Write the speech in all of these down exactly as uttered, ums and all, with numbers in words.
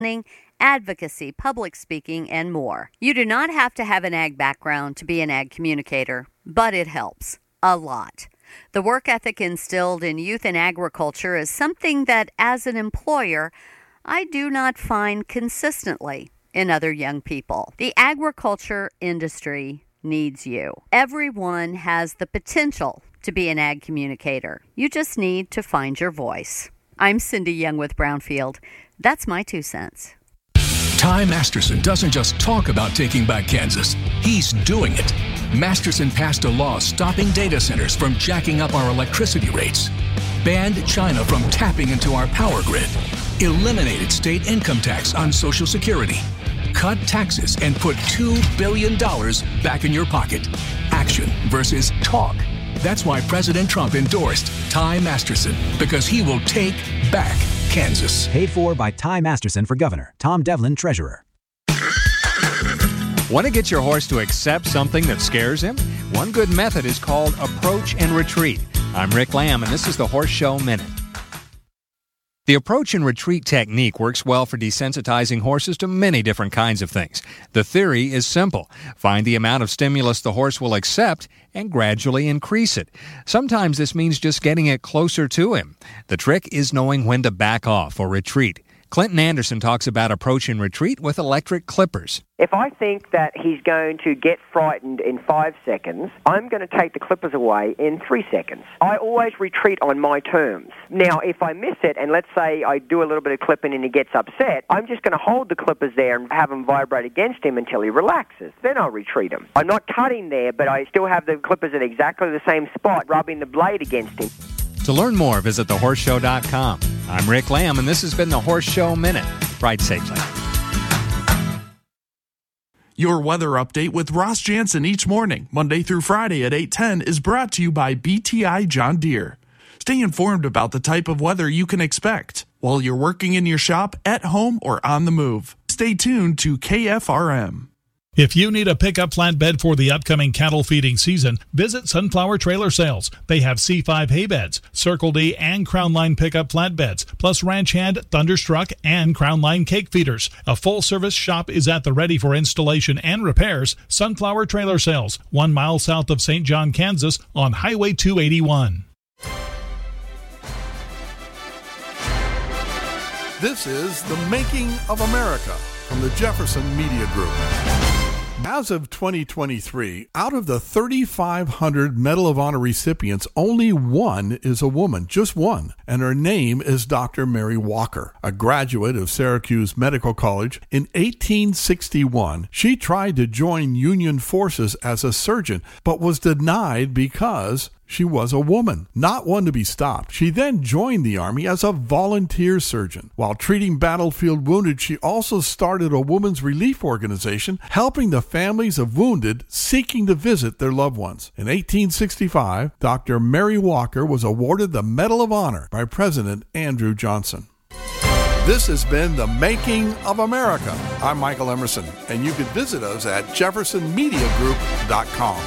advocacy, public speaking, and more. You do not have to have an ag background to be an ag communicator, but it helps a lot. The work ethic instilled in youth in agriculture is something that, as an employer, I do not find consistently in other young people. The agriculture industry needs you. Everyone has the potential to be an ag communicator. You just need to find your voice. I'm Cindy Young with Brownfield. That's my two cents. Ty Masterson doesn't just talk about taking back Kansas. He's doing it. Masterson passed a law stopping data centers from jacking up our electricity rates, banned China from tapping into our power grid, eliminated state income tax on Social Security, cut taxes, and put two billion dollars back in your pocket. Action versus talk. That's why President Trump endorsed Ty Masterson, because he will take back Kansas. Paid for by Ty Masterson for governor. Tom Devlin, treasurer. Want to get your horse to accept something that scares him? One good method is called approach and retreat. I'm Rick Lamb, and this is the Horse Show Minute. The approach and retreat technique works well for desensitizing horses to many different kinds of things. The theory is simple. Find the amount of stimulus the horse will accept and gradually increase it. Sometimes this means just getting it closer to him. The trick is knowing when to back off or retreat. Clinton Anderson talks about approach and retreat with electric clippers. If I think that he's going to get frightened in five seconds, I'm going to take the clippers away in three seconds. I always retreat on my terms. Now, if I miss it, and let's say I do a little bit of clipping and he gets upset, I'm just going to hold the clippers there and have them vibrate against him until he relaxes. Then I'll retreat him. I'm not cutting there, but I still have the clippers at exactly the same spot, rubbing the blade against him. To learn more, visit the horse show dot com. I'm Rick Lamb, and this has been the Horse Show Minute. Ride safely. Your weather update with Ross Jansen each morning, Monday through Friday at eight ten, is brought to you by B T I John Deere. Stay informed about the type of weather you can expect while you're working in your shop, at home, or on the move. Stay tuned to K F R M. If you need a pickup flatbed for the upcoming cattle feeding season, visit Sunflower Trailer Sales. They have C five hay beds, Circle D and Crown Line pickup flatbeds, plus Ranch Hand, Thunderstruck, and Crown Line cake feeders. A full-service shop is at the ready for installation and repairs. Sunflower Trailer Sales, one mile south of Saint John, Kansas, on Highway two eighty-one. This is The Making of America from the Jefferson Media Group. As of twenty twenty-three, out of the thirty-five hundred Medal of Honor recipients, only one is a woman, just one, and her name is Doctor Mary Walker. A graduate of Syracuse Medical College, in eighteen sixty-one, she tried to join Union forces as a surgeon, but was denied because she was a woman, not one to be stopped. She then joined the Army as a volunteer surgeon. While treating battlefield wounded, she also started a women's relief organization helping the families of wounded seeking to visit their loved ones. In eighteen sixty-five, Doctor Mary Walker was awarded the Medal of Honor by President Andrew Johnson. This has been The Making of America. I'm Michael Emerson, and you can visit us at jefferson media group dot com.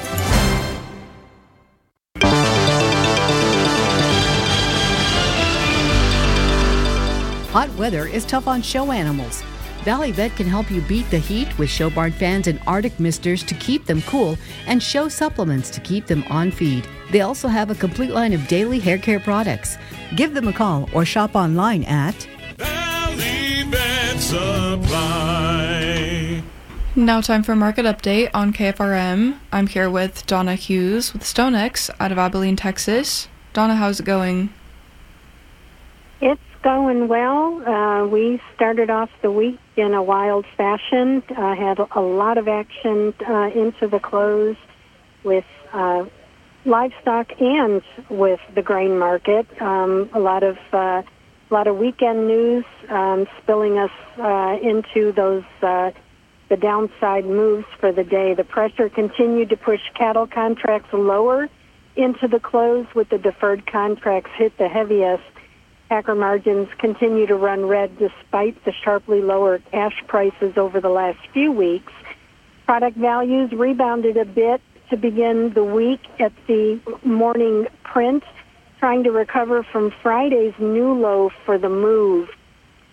Hot weather is tough on show animals. Valley Vet can help you beat the heat with show barn fans and Arctic misters to keep them cool and show supplements to keep them on feed. They also have a complete line of daily hair care products. Give them a call or shop online at Valley Vet Supply. Now time for Market Update on K F R M. I'm here with Donna Hughes with StoneX out of Abilene, Texas. Donna, how's it going? It's going well. Uh, we started off the week in a wild fashion. Uh, had a lot of action uh, into the close with uh, livestock and with the grain market. Um, a lot of uh, a lot of weekend news um, spilling us uh, into those uh, the downside moves for the day. The pressure continued to push cattle contracts lower into the close, with the deferred contracts hit the heaviest. Packer margins continue to run red despite the sharply lower cash prices over the last few weeks. Product values rebounded a bit to begin the week at the morning print, trying to recover from Friday's new low for the move.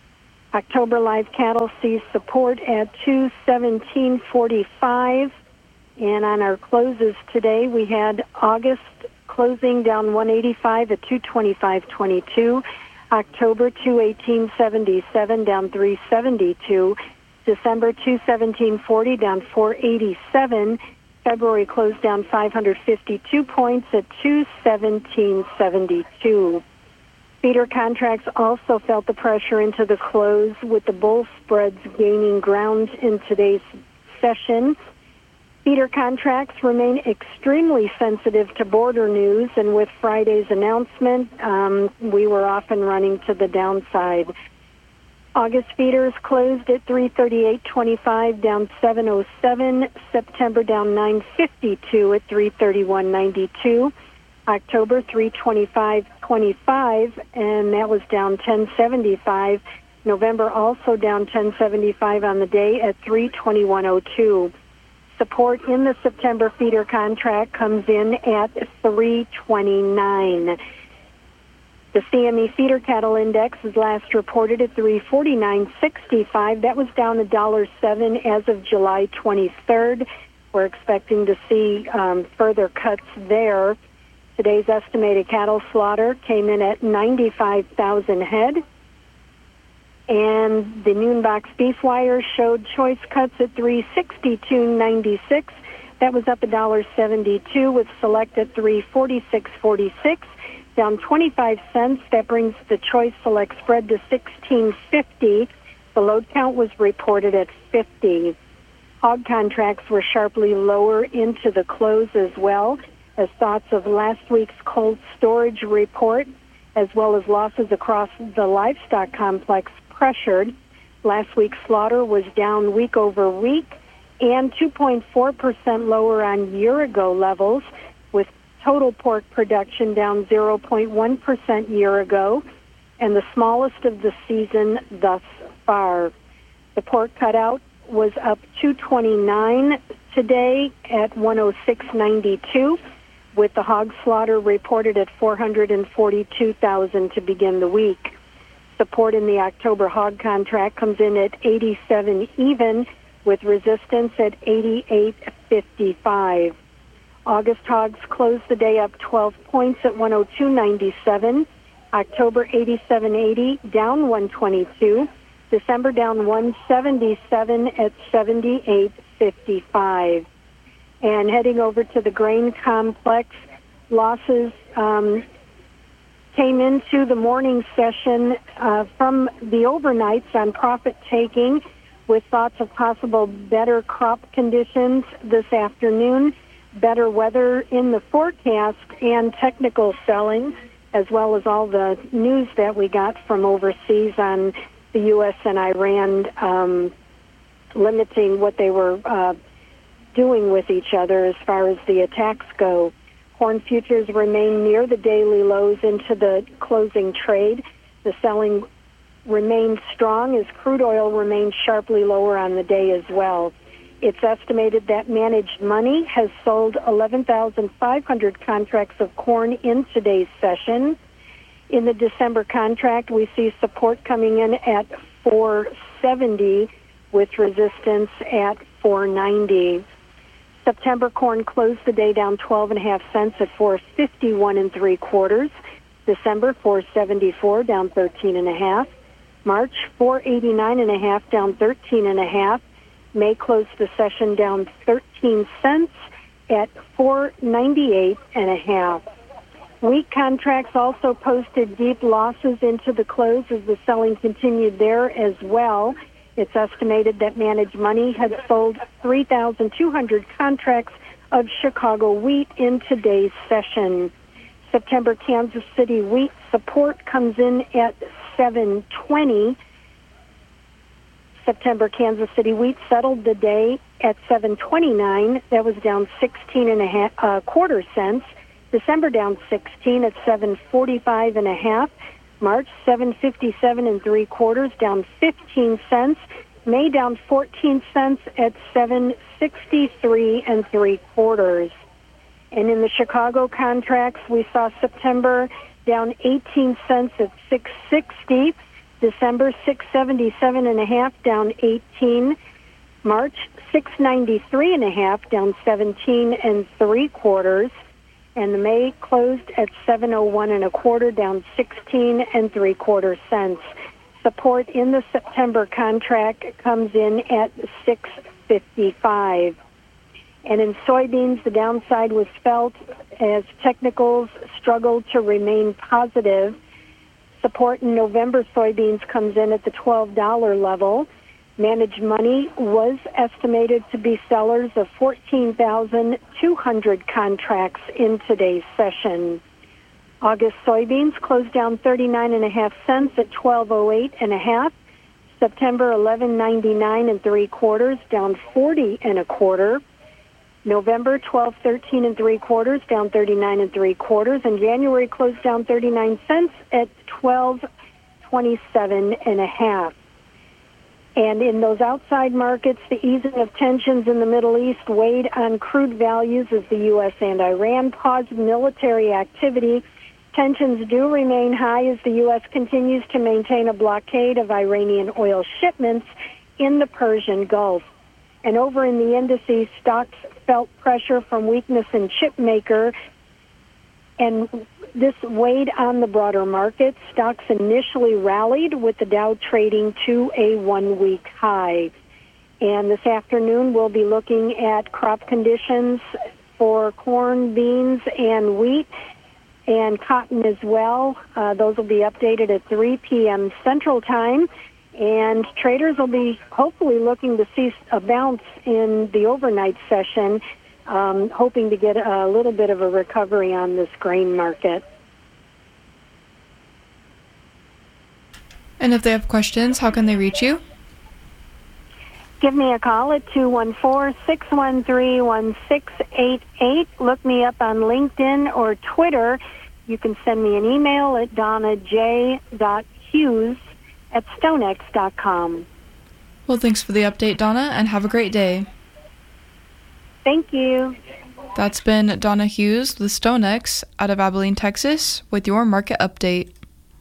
October live cattle sees support at two seventeen forty-five. And on our closes today, we had August closing down one eighty-five at two twenty-five twenty-two. October two eighteen seventy-seven down three seventy-two. December two seventeen forty down four eighty-seven. February closed down five hundred fifty-two points at two seventeen seventy-two. Feeder contracts also felt the pressure into the close, with the bull spreads gaining ground in today's session. Feeder contracts remain extremely sensitive to border news, and with Friday's announcement, um, we were often running to the downside. August feeders closed at three thirty-eight twenty-five, down seven oh seven. September down nine fifty-two at three thirty-one ninety-two. October three twenty-five twenty-five, and that was down ten seventy-five. November also down ten seventy-five on the day at three twenty-one oh two. Support in the September feeder contract comes in at three twenty-nine. The C M E feeder cattle index is last reported at three forty-nine sixty-five. That was down one dollar seven as of July twenty-third. We're expecting to see um, further cuts there. Today's estimated cattle slaughter came in at ninety-five thousand head. And the noon box beef wire showed choice cuts at three sixty-two ninety-six. That was up one dollar seventy-two, with select at three forty-six forty-six, down twenty-five cents. That brings the choice select spread to sixteen fifty. The load count was reported at fifty. Hog contracts were sharply lower into the close as well, as thoughts of last week's cold storage report, as well as losses across the livestock complex, pressured. Last week's slaughter was down week over week and two point four percent lower on year-ago levels, with total pork production down zero point one percent year ago, and the smallest of the season thus far. The pork cutout was up two twenty-nine today at one oh six ninety-two, with the hog slaughter reported at four hundred forty-two thousand to begin the week. Support in the October hog contract comes in at eighty-seven even, with resistance at eighty-eight fifty-five. August hogs closed the day up twelve points at one oh two ninety-seven. October eighty-seven eighty, down one twenty-two. December down one seventy-seven at seventy-eight fifty-five. And heading over to the grain complex, losses um, came into the morning session uh, from the overnights on profit-taking, with thoughts of possible better crop conditions this afternoon, better weather in the forecast, and technical selling, as well as all the news that we got from overseas on the U S and Iran um, limiting what they were uh, doing with each other as far as the attacks go. Corn futures remain near the daily lows into the closing trade. The selling remains strong as crude oil remains sharply lower on the day as well. It's estimated that managed money has sold eleven thousand five hundred contracts of corn in today's session. In the December contract, we see support coming in at four seventy, with resistance at four ninety. September corn closed the day down twelve and a half cents at four fifty-one and three quarters. December four seventy-four, down thirteen and a half. March four eighty-nine and a half, down thirteen and a half. May closed the session down thirteen cents at four ninety-eight and a half. Wheat contracts also posted deep losses into the close as the selling continued there as well. It's estimated that managed money had sold three thousand two hundred contracts of Chicago wheat in today's session. September Kansas City wheat support comes in at seven twenty. September Kansas City wheat settled the day at seven twenty-nine. That was down sixteen and a half uh, quarter cents. December down sixteen at seven forty-five and a half. March seven fifty-seven and three quarters, down fifteen cents. May down fourteen cents at seven sixty-three and three quarters. And in the Chicago contracts, we saw September down eighteen cents at six sixty. December, six seventy-seven and a half, down eighteen. March, six ninety-three and a half, down seventeen and three quarters. And the May closed at seven oh one and a quarter, down sixteen and three quarter cents. Support in the September contract comes in at six fifty-five. And in soybeans, the downside was felt as technicals struggled to remain positive. Support in November soybeans comes in at the twelve dollar level. Managed money was estimated to be sellers of fourteen thousand two hundred contracts in today's session. August soybeans closed down thirty-nine and a half cents at twelve oh eight and a half. September eleven ninety-nine and three quarters, down forty and a quarter. November twelve thirteen and three quarters, down thirty-nine and three quarters, and January closed down thirty-nine cents at twelve twenty-seven and a half. And in those outside markets, the easing of tensions in the Middle East weighed on crude values as the U S and Iran paused military activity. Tensions do remain high as the U S continues to maintain a blockade of Iranian oil shipments in the Persian Gulf. And over in the indices, stocks felt pressure from weakness in chip maker, and this weighed on the broader market. Stocks initially rallied with the Dow trading to a one-week high. And this afternoon, we'll be looking at crop conditions for corn, beans, and wheat, and cotton as well. Uh, those will be updated at three p.m. Central Time. And traders will be hopefully looking to see a bounce in the overnight session, um, hoping to get a little bit of a recovery on this grain market. And if they have questions, how can they reach you? Give me a call at two one four, six one three, one six eight eight. Look me up on LinkedIn or Twitter. You can send me an email at donna j dot hughes at stonex dot com. Well, thanks for the update, Donna, and have a great day. Thank you. That's been Donna Hughes with StoneX out of Abilene, Texas, with your market update.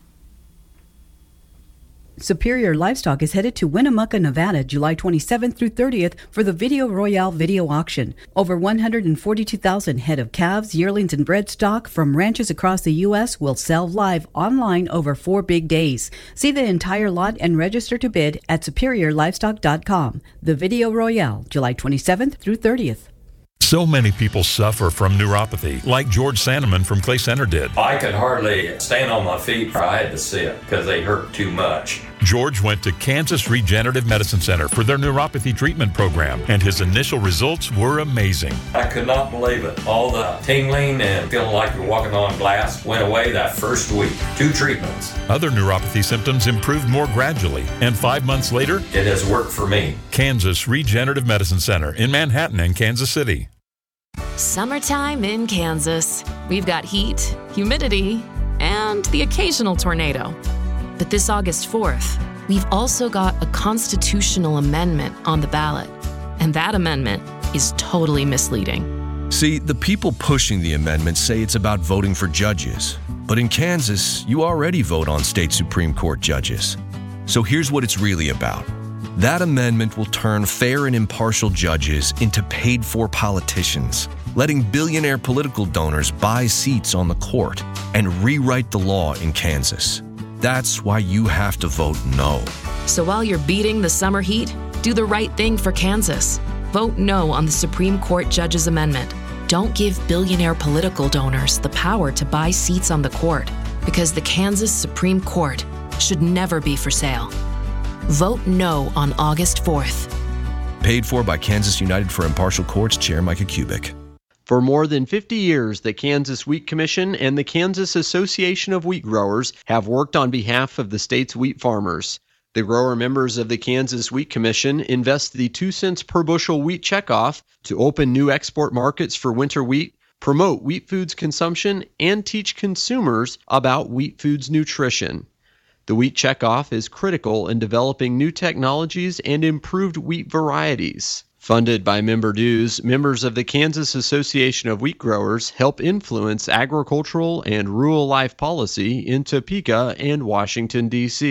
Superior Livestock is headed to Winnemucca, Nevada, July twenty-seventh through thirtieth for the Video Royale video auction. Over one hundred forty-two thousand head of calves, yearlings, and bred stock from ranches across the U S will sell live online over four big days. See the entire lot and register to bid at superior livestock dot com. The Video Royale, July twenty-seventh through thirtieth. So many people suffer from neuropathy, like George Sandeman from Clay Center did. I could hardly stand on my feet. I had to sit because they hurt too much. George went to Kansas Regenerative Medicine Center for their neuropathy treatment program, and his initial results were amazing. I could not believe it. All the tingling and feeling like you're walking on glass went away that first week. Two treatments. Other neuropathy symptoms improved more gradually, and five months later, it has worked for me. Kansas Regenerative Medicine Center in Manhattan and Kansas City. Summertime in Kansas. We've got heat, humidity, and the occasional tornado. But this August fourth, we've also got a constitutional amendment on the ballot. And that amendment is totally misleading. See, the people pushing the amendment say it's about voting for judges. But in Kansas, you already vote on state Supreme Court judges. So here's what it's really about. That amendment will turn fair and impartial judges into paid-for politicians, letting billionaire political donors buy seats on the court and rewrite the law in Kansas. That's why you have to vote no. So while you're beating the summer heat, do the right thing for Kansas. Vote no on the Supreme Court Judges Amendment. Don't give billionaire political donors the power to buy seats on the court, because the Kansas Supreme Court should never be for sale. Vote no on August fourth. Paid for by Kansas United for Impartial Courts Chair Micah Kubik. For more than fifty years, the Kansas Wheat Commission and the Kansas Association of Wheat Growers have worked on behalf of the state's wheat farmers. The grower members of the Kansas Wheat Commission invest the two cents per bushel wheat checkoff to open new export markets for winter wheat, promote wheat foods consumption, and teach consumers about wheat foods nutrition. The wheat checkoff is critical in developing new technologies and improved wheat varieties. Funded by member dues, members of the Kansas Association of Wheat Growers help influence agricultural and rural life policy in Topeka and Washington, D C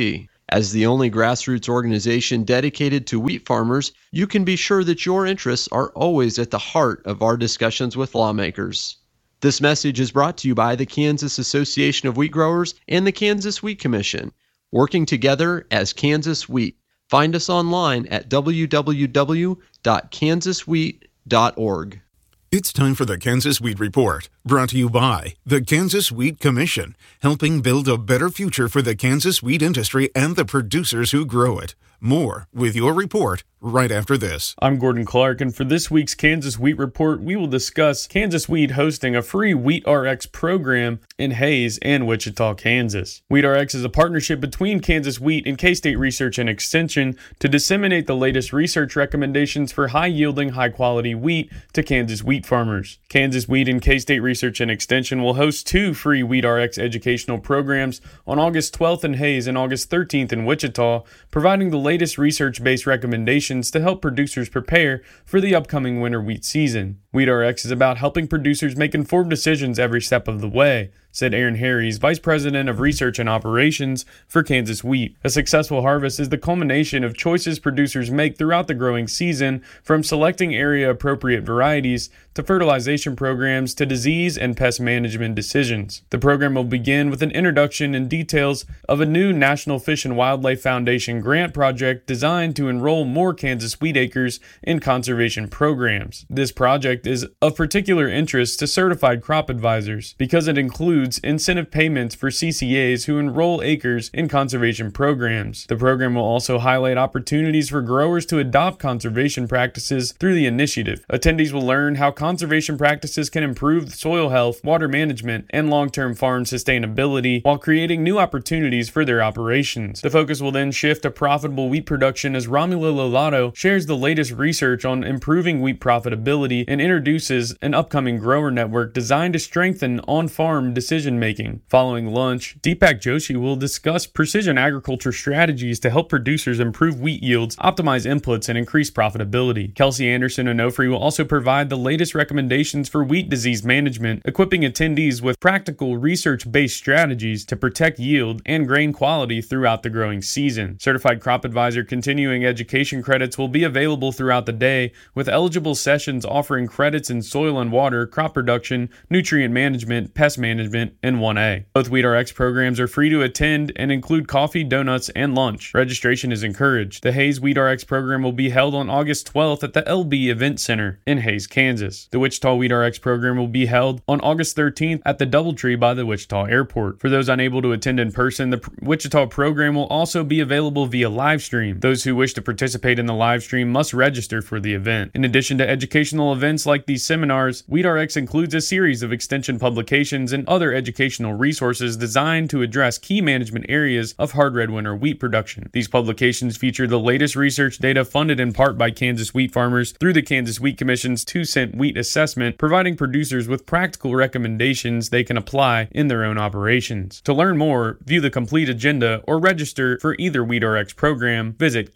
As the only grassroots organization dedicated to wheat farmers, you can be sure that your interests are always at the heart of our discussions with lawmakers. This message is brought to you by the Kansas Association of Wheat Growers and the Kansas Wheat Commission, working together as Kansas Wheat. Find us online at w w w dot kansas wheat dot org. It's time for the Kansas Wheat Report, brought to you by the Kansas Wheat Commission, helping build a better future for the Kansas wheat industry and the producers who grow it. More with your report right after this. I'm Gordon Clark, and for this week's Kansas Wheat Report, we will discuss Kansas Wheat hosting a free WheatRx program in Hays and Wichita, Kansas. WheatRx is a partnership between Kansas Wheat and K-State Research and Extension to disseminate the latest research recommendations for high-yielding, high-quality wheat to Kansas wheat farmers. Kansas Wheat and K-State Research and Extension will host two free WheatRx educational programs on August twelfth in Hays and August thirteenth in Wichita, providing the latest research-based recommendations to help producers prepare for the upcoming winter wheat season. WheatRx is about helping producers make informed decisions every step of the way, said Aaron Harries, Vice President of Research and Operations for Kansas Wheat. A successful harvest is the culmination of choices producers make throughout the growing season, from selecting area-appropriate varieties to fertilization programs to disease and pest management decisions. The program will begin with an introduction and details of a new National Fish and Wildlife Foundation grant project designed to enroll more Kansas wheat acres in conservation programs. This project is of particular interest to certified crop advisors because it includes incentive payments for C C As who enroll acres in conservation programs. The program will also highlight opportunities for growers to adopt conservation practices through the initiative. Attendees will learn how conservation practices can improve soil health, water management, and long-term farm sustainability while creating new opportunities for their operations. The focus will then shift to profitable wheat production as Romulo Lolato shares the latest research on improving wheat profitability and introduces an upcoming grower network designed to strengthen on-farm decision-making. Following lunch, Deepak Joshi will discuss precision agriculture strategies to help producers improve wheat yields, optimize inputs, and increase profitability. Kelsey Anderson Onofre will also provide the latest recommendations for wheat disease management, equipping attendees with practical research-based strategies to protect yield and grain quality throughout the growing season. Certified Crop Advisor continuing education credits will be available throughout the day, with eligible sessions offering credits in soil and water, crop production, nutrient management, pest management, and one A. Both WheatRx programs are free to attend and include coffee, donuts, and lunch. Registration is encouraged. The Hays WheatRx program will be held on August twelfth at the L B Event Center in Hays, Kansas. The Wichita WheatRx program will be held on August thirteenth at the Doubletree by the Wichita Airport. For those unable to attend in person, the Wichita program will also be available via live stream. Those who wish to participate in the live stream must register for the event. In addition to educational events like these seminars, WheatRx includes a series of extension publications and other educational resources designed to address key management areas of hard red winter wheat production. These publications feature the latest research data funded in part by Kansas wheat farmers through the Kansas Wheat Commission's two cent wheat assessment, providing producers with practical recommendations they can apply in their own operations. To learn more, view the complete agenda, or register for either WheatRx program, visit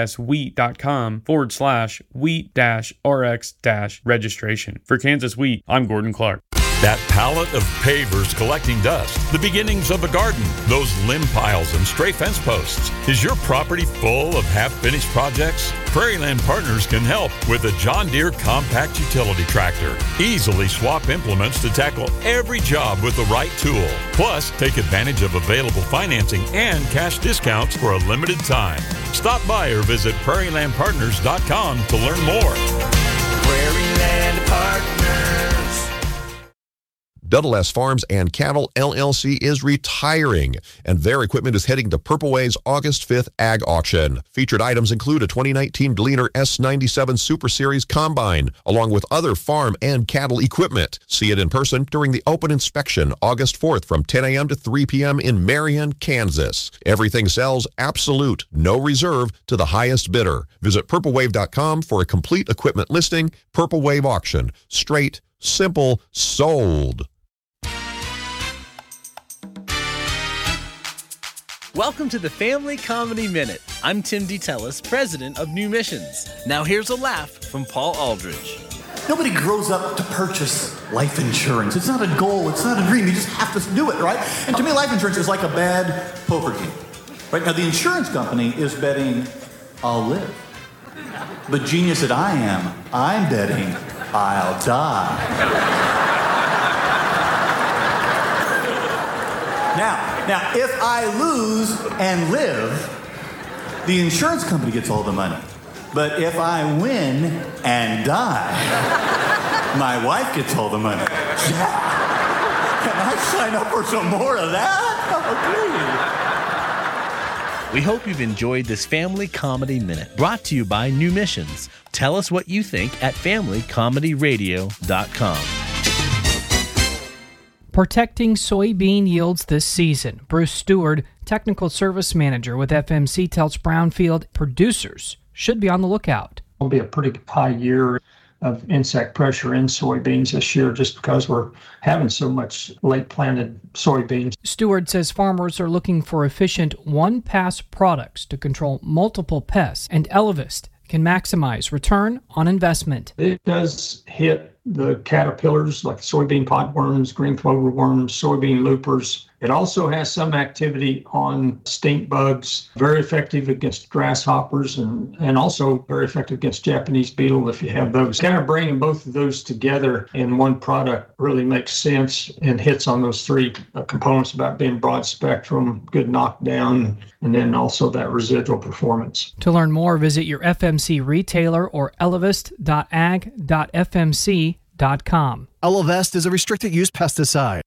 kswheat.com forward slash wheat dash rx dash registration. For Kansas Wheat, I'm Gordon Clark. That pallet of pavers collecting dust, the beginnings of a garden, those limb piles and stray fence posts. Is your property full of half-finished projects? Prairieland Partners can help with a John Deere compact utility tractor. Easily swap implements to tackle every job with the right tool. Plus, take advantage of available financing and cash discounts for a limited time. Stop by or visit prairie land partners dot com to learn more. Prairieland Partners. Double S Farms and Cattle L L C is retiring, and their equipment is heading to Purple Wave's August fifth Ag Auction. Featured items include a twenty nineteen Gleaner S ninety-seven Super Series Combine, along with other farm and cattle equipment. See it in person during the open inspection August fourth from ten a.m. to three p.m. in Marion, Kansas. Everything sells absolute, no reserve, to the highest bidder. Visit purple wave dot com for a complete equipment listing. Purple Wave Auction. Straight, simple, sold. Welcome to the Family Comedy Minute. I'm Tim DeTellis, president of New Missions. Now here's a laugh from Paul Aldridge. Nobody grows up to purchase life insurance. It's not a goal. It's not a dream. You just have to do it, right? And to me, life insurance is like a bad poker game. Right now, the insurance company is betting I'll live. But genius that I am, I'm betting I'll die. Now, now, if I lose and live, the insurance company gets all the money. But if I win and die, my wife gets all the money. Can I sign up for some more of that? Oh, please. We hope you've enjoyed this Family Comedy Minute, brought to you by New Missions. Tell us what you think at family comedy radio dot com. Protecting soybean yields this season. Bruce Stewart, Technical Service Manager with F M C, tells Brownfield producers should be on the lookout. It'll be a pretty high year of insect pressure in soybeans this year just because we're having so much late planted soybeans. Stewart says farmers are looking for efficient one-pass products to control multiple pests, and Elevist can maximize return on investment. It does hit the caterpillars like soybean podworms, green clover worms, soybean loopers. It also has some activity on stink bugs, very effective against grasshoppers, and, and also very effective against Japanese beetle if you have those. Kind of bringing both of those together in one product really makes sense and hits on those three uh, components about being broad spectrum, good knockdown, and then also that residual performance. To learn more, visit your F M C retailer or elevist dot ag dot f m c dot com. Elevest is a restricted use pesticide.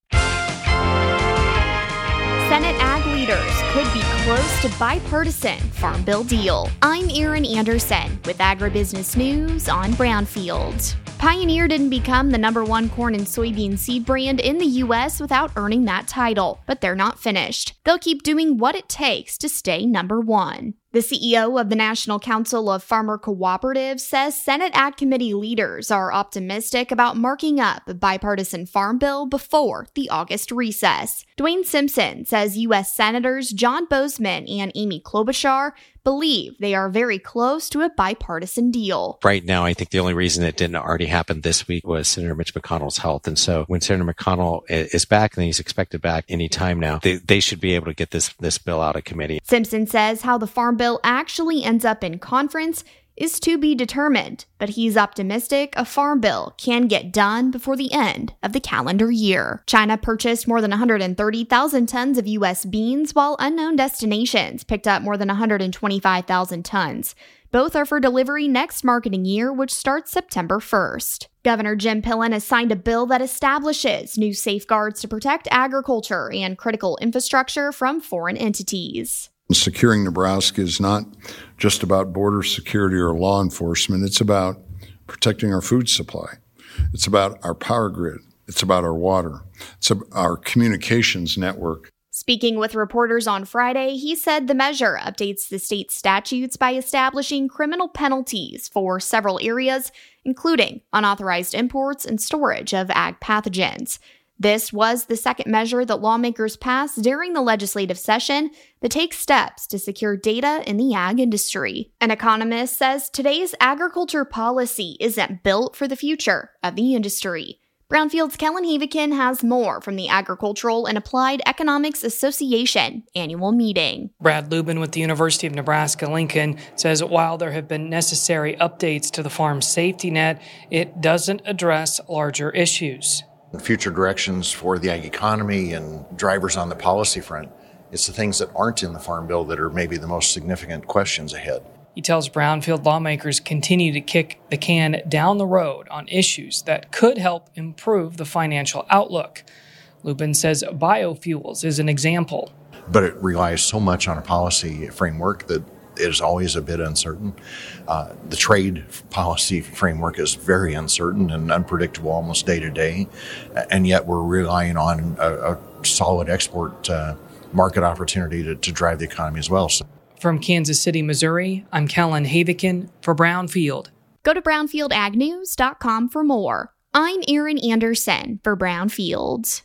Senate ag leaders could be close to bipartisan Farm Bill deal. I'm Erin Anderson with Agribusiness News on Brownfield. Pioneer didn't become the number one corn and soybean seed brand in the U S without earning that title, but they're not finished. They'll keep doing what it takes to stay number one. The C E O of the National Council of Farmer Cooperatives says Senate Ag Committee leaders are optimistic about marking up a bipartisan farm bill before the August recess. Dwayne Simpson says U S Senators John Boozman and Amy Klobuchar believe they are very close to a bipartisan deal. Right now, I think the only reason it didn't already happen this week was Senator Mitch McConnell's health. And so when Senator McConnell is back, and he's expected back any time now, they, they should be able to get this, this bill out of committee. Simpson says how the farm bill actually ends up in conference is to be determined, but he's optimistic a farm bill can get done before the end of the calendar year. China purchased more than one hundred thirty thousand tons of U S beans, while unknown destinations picked up more than one hundred twenty-five thousand tons. Both are for delivery next marketing year, which starts September first. Governor Jim Pillen has signed a bill that establishes new safeguards to protect agriculture and critical infrastructure from foreign entities. Securing Nebraska is not just about border security or law enforcement. It's about protecting our food supply. It's about our power grid. It's about our water. It's about our communications network. Speaking with reporters on Friday, he said the measure updates the state statutes by establishing criminal penalties for several areas, including unauthorized imports and storage of ag pathogens. This was the second measure that lawmakers passed during the legislative session that takes steps to secure data in the ag industry. An economist says today's agriculture policy isn't built for the future of the industry. Brownfield's Kellen Havikin has more from the Agricultural and Applied Economics Association annual meeting. Brad Lubin with the University of Nebraska-Lincoln says while there have been necessary updates to the farm safety net, it doesn't address larger issues. Future directions for the ag economy and drivers on the policy front. It's the things that aren't in the Farm Bill that are maybe the most significant questions ahead. He tells Brownfield lawmakers continue to kick the can down the road on issues that could help improve the financial outlook. Lubin says biofuels is an example. But it relies so much on a policy framework that is always a bit uncertain. Uh, the trade policy framework is very uncertain and unpredictable almost day to day, and yet we're relying on a, a solid export uh, market opportunity to, to drive the economy as well. So. From Kansas City, Missouri, I'm Kellen Havikin for Brownfield. Go to brownfield ag news dot com for more. I'm Erin Anderson for Brownfield.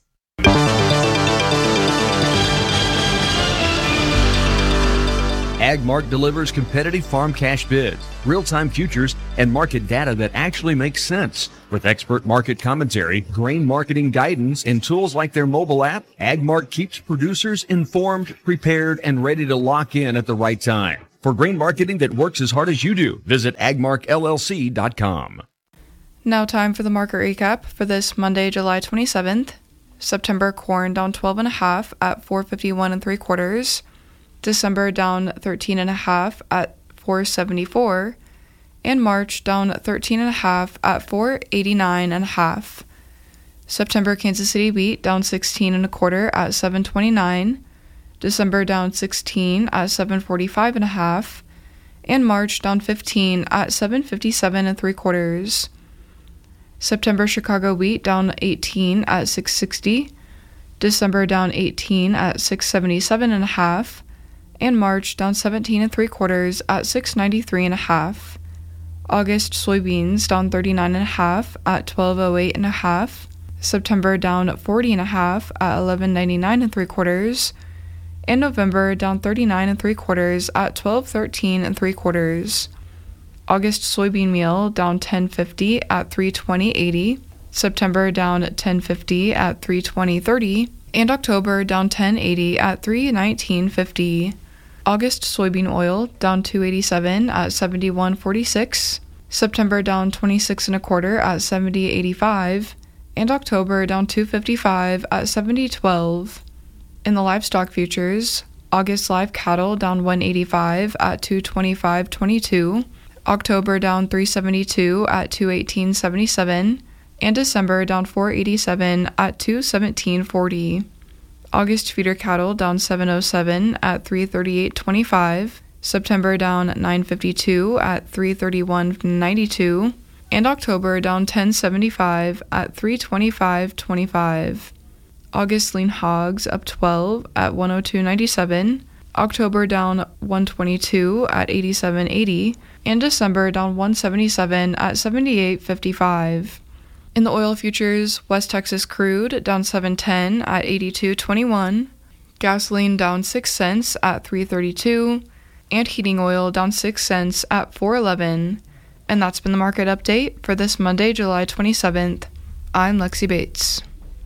AgMark delivers competitive farm cash bids, real-time futures, and market data that actually makes sense. With expert market commentary, grain marketing guidance, and tools like their mobile app, AgMark keeps producers informed, prepared, and ready to lock in at the right time. For grain marketing that works as hard as you do, visit agmark L L C dot com. Now time for the market recap for this Monday, July twenty-seventh. September corn down twelve and a half at four fifty-one and three quarters. December down thirteen and a half at four seventy-four, and March down thirteen and a half at four eighty-nine and a half. September Kansas City wheat down sixteen and a quarter at seven twenty-nine, December down sixteen at seven forty-five and a half, and March down fifteen at seven fifty-seven and three quarters. September Chicago wheat down eighteen at six sixty, December down eighteen at six seventy-seven and a half, and March down seventeen and three quarters at six ninety-three and a half. August soybeans down thirty-nine and a half at twelve oh eight and a half. September down forty and a half at eleven ninety-nine and three quarters. And November down thirty-nine and three quarters at twelve thirteen and three quarters. August soybean meal down ten fifty at three twenty eighty. September down ten fifty at three twenty thirty. And October down ten eighty at three nineteen fifty. August soybean oil down two eighty-seven at seventy-one forty-six, September down twenty-six and a quarter at seventy eighty-five, and October down two fifty-five at seventy twelve. In the livestock futures, August live cattle down one eighty-five at two twenty-five twenty-two, October down three seventy-two at two eighteen seventy-seven, and December down four eighty-seven at two seventeen forty. August feeder cattle down seven oh seven at three thirty-eight twenty-five, September down nine fifty-two at three thirty-one ninety-two, and October down ten seventy-five at three twenty-five twenty-five. August lean hogs up twelve at one oh two ninety-seven, October down one twenty-two at eighty-seven eighty, and December down one seventy-seven at seventy-eight fifty-five. In the oil futures, West Texas crude down seven ten at eighty-two twenty-one, gasoline down six cents at three thirty-two, and heating oil down six cents at four eleven. And that's been the market update for this Monday, July twenty-seventh. I'm Lexi Bates.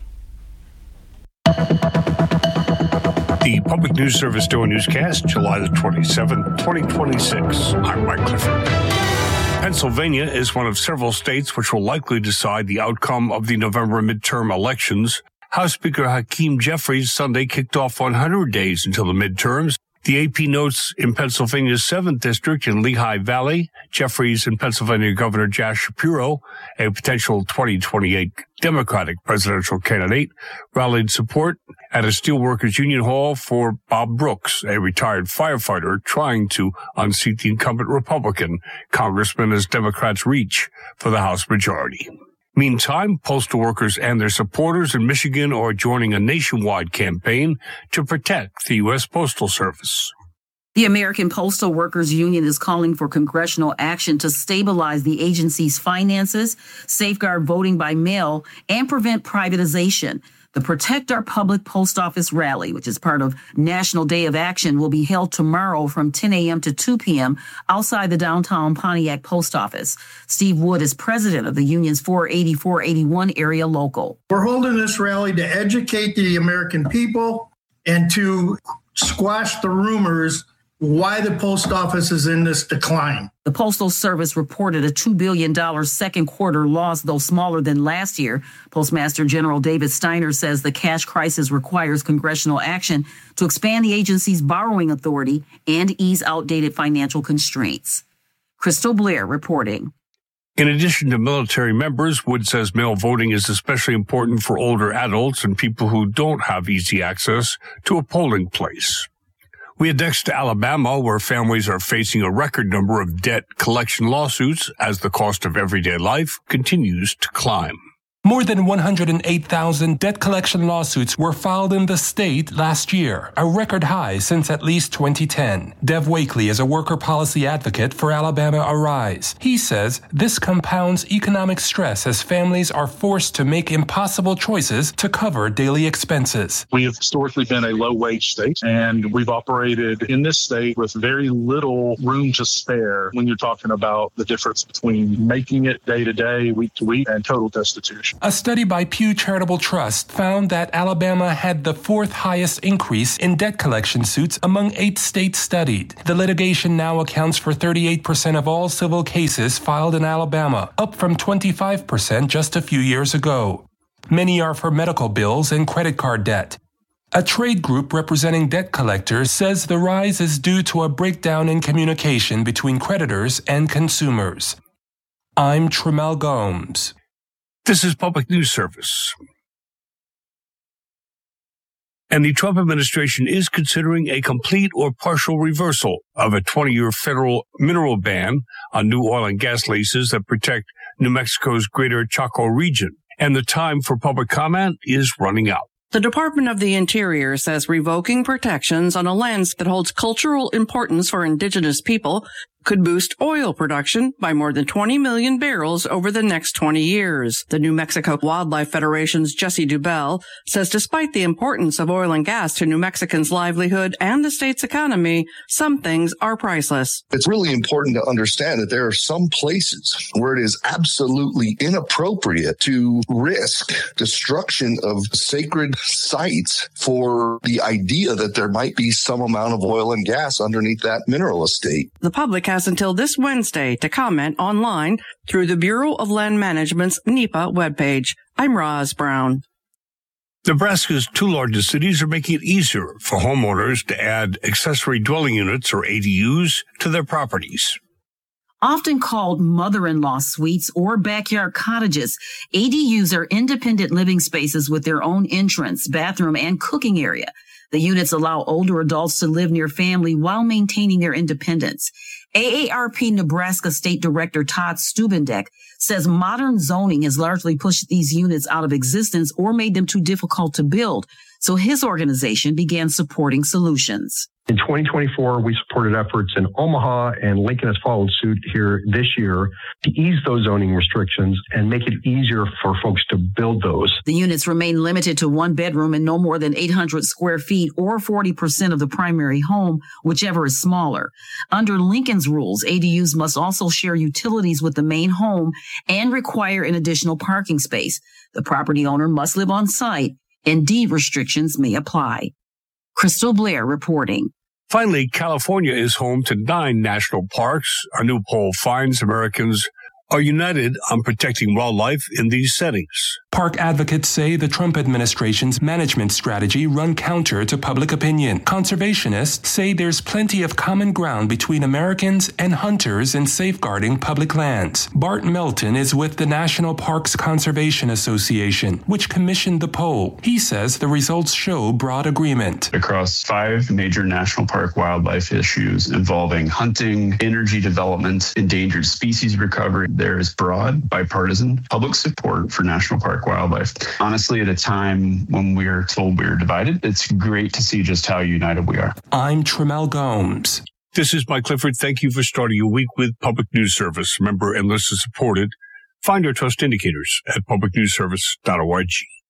The Public News Service Doe Newscast, July the twenty-seventh, twenty twenty-six. I'm Mike Clifford. Pennsylvania is one of several states which will likely decide the outcome of the November midterm elections. House Speaker Hakeem Jeffries Sunday kicked off one hundred days until the midterms. The A P notes in Pennsylvania's seventh District in Lehigh Valley, Jeffries and Pennsylvania Governor Josh Shapiro, a potential twenty twenty-eight Democratic presidential candidate, rallied support at a Steelworkers Union Hall for Bob Brooks, a retired firefighter trying to unseat the incumbent Republican congressman as Democrats reach for the House majority. Meantime, postal workers and their supporters in Michigan are joining a nationwide campaign to protect the U S Postal Service. The American Postal Workers Union is calling for congressional action to stabilize the agency's finances, safeguard voting by mail, and prevent privatization. The Protect Our Public Post Office Rally, which is part of National Day of Action, will be held tomorrow from ten a.m. to two p.m. outside the downtown Pontiac Post Office. Steve Wood is president of the union's four eighty, four eighty-one area local. We're holding this rally to educate the American people and to squash the rumors why the post office is in this decline. The Postal Service reported a two billion dollars second quarter loss, though smaller than last year. Postmaster General David Steiner says the cash crisis requires congressional action to expand the agency's borrowing authority and ease outdated financial constraints. Crystal Blair reporting. In addition to military members, Wood says mail voting is especially important for older adults and people who don't have easy access to a polling place. We head next to Alabama, where families are facing a record number of debt collection lawsuits as the cost of everyday life continues to climb. More than one hundred eight thousand debt collection lawsuits were filed in the state last year, a record high since at least twenty ten. Dev Wakely is a worker policy advocate for Alabama Arise. He says this compounds economic stress as families are forced to make impossible choices to cover daily expenses. We have historically been a low-wage state, and we've operated in this state with very little room to spare when you're talking about the difference between making it day to day, week to week, and total destitution. A study by Pew Charitable Trust found that Alabama had the fourth highest increase in debt collection suits among eight states studied. The litigation now accounts for thirty-eight percent of all civil cases filed in Alabama, up from twenty-five percent just a few years ago. Many are for medical bills and credit card debt. A trade group representing debt collectors says the rise is due to a breakdown in communication between creditors and consumers. I'm Tremel Gomes. This is Public News Service. And the Trump administration is considering a complete or partial reversal of a twenty-year federal mineral ban on new oil and gas leases that protect New Mexico's greater Chaco region. And the time for public comment is running out. The Department of the Interior says revoking protections on a land that holds cultural importance for indigenous people could boost oil production by more than twenty million barrels over the next twenty years. The New Mexico Wildlife Federation's Jesse Dubell says despite the importance of oil and gas to New Mexicans' livelihood and the state's economy, some things are priceless. It's really important to understand that there are some places where it is absolutely inappropriate to risk destruction of sacred sites for the idea that there might be some amount of oil and gas underneath that mineral estate. The public has until this Wednesday to comment online through the Bureau of Land Management's NEPA webpage. I'm Roz Brown. Nebraska's two largest cities are making it easier for homeowners to add accessory dwelling units, or A D Us, to their properties. Often called mother-in-law suites or backyard cottages, A D Us are independent living spaces with their own entrance, bathroom, and cooking area. The units allow older adults to live near family while maintaining their independence. A A R P Nebraska State Director Todd Stubendek says modern zoning has largely pushed these units out of existence or made them too difficult to build. So his organization began supporting solutions. In twenty twenty-four, we supported efforts in Omaha, and Lincoln has followed suit here this year to ease those zoning restrictions and make it easier for folks to build those. The units remain limited to one bedroom and no more than eight hundred square feet or forty percent of the primary home, whichever is smaller. Under Lincoln's rules, A D Us must also share utilities with the main home and require an additional parking space. The property owner must live on site, and deed restrictions may apply. Crystal Blair reporting. Finally, California is home to nine national parks. A new poll finds Americans are united on protecting wildlife in these settings. Park advocates say the Trump administration's management strategy run counter to public opinion. Conservationists say there's plenty of common ground between Americans and hunters in safeguarding public lands. Bart Melton is with the National Parks Conservation Association, which commissioned the poll. He says the results show broad agreement. Across five major national park wildlife issues involving hunting, energy development, endangered species recovery, there is broad, bipartisan public support for national park wildlife. Honestly, at a time when we're told we're divided, it's great to see just how united we are. I'm Tremel Gomes. This is Mike Clifford. Thank you for starting your week with Public News Service. Member and listener supported. Find our trust indicators at public news service dot org.